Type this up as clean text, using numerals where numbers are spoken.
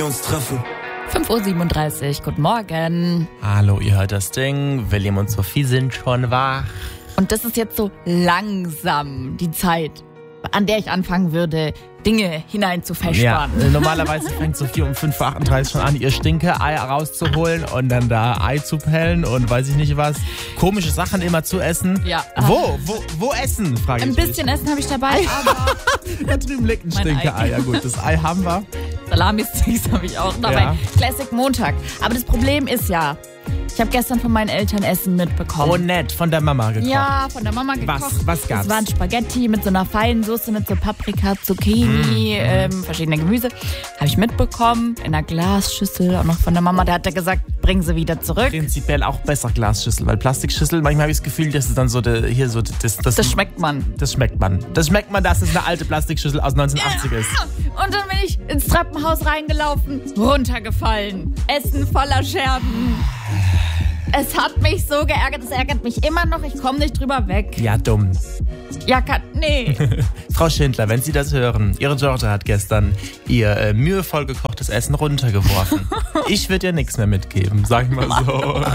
uns treffen. 5:37 Uhr, guten Morgen. Hallo, ihr hört das Ding. William und Sophie sind schon wach. Und das ist jetzt so langsam die Zeit, an der ich anfangen würde, Dinge hinein zu verspannen. Ja, normalerweise fängt Sophie um 5:38 Uhr schon an, ihr Stinke-Ei rauszuholen und dann da Ei zu pellen und weiß ich nicht was. Komische Sachen immer zu essen. Ja. Wo essen, frage ich Ein mich. bisschen Essen habe ich dabei, aber Da drüben liegt ein Mein Stinke-Ei. Ja gut, das Ei haben wir. Salami-Sticks habe ich auch dabei. Ja. Classic Montag. Aber das Problem ist ja, ich habe gestern von meinen Eltern Essen mitbekommen. Oh nett, von der Mama gekocht. Ja, von der Mama gekocht. Was gab's? Es waren Spaghetti mit so einer feinen Soße mit so Paprika, Zucchini, verschiedene Gemüse. Habe ich mitbekommen, in einer Glasschüssel, auch noch von der Mama. Der hat ja gesagt, bring sie wieder zurück. Prinzipiell auch besser Glasschüssel, weil Plastikschüssel, manchmal habe ich das Gefühl, dass es dann so, das Das schmeckt man. Das schmeckt man. Das schmeckt man, dass es eine alte Plastikschüssel aus 1980 ist. Und dann bin ich ins Treppenhaus reingelaufen, runtergefallen. Essen voller Scherben. Es hat mich so geärgert, es ärgert mich immer noch, ich komme nicht drüber weg. Ja, dumm. Ja, nee. Frau Schindler, wenn Sie das hören, Ihre Tochter hat gestern ihr mühevoll gekochtes Essen runtergeworfen. Ich würde ihr nichts mehr mitgeben, sag ich mal so.